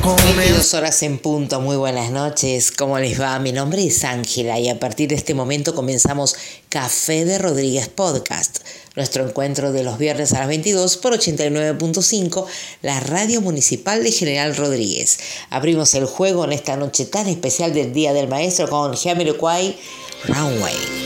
22 horas en punto, muy buenas noches, ¿cómo les va? Mi nombre es Ángela y a partir de este momento comenzamos Café de Rodríguez Podcast, nuestro encuentro de los viernes a las 22 por 89.5, la radio municipal de General Rodríguez. Abrimos el juego en esta noche tan especial del Día del Maestro con Jamiroquai, Runway.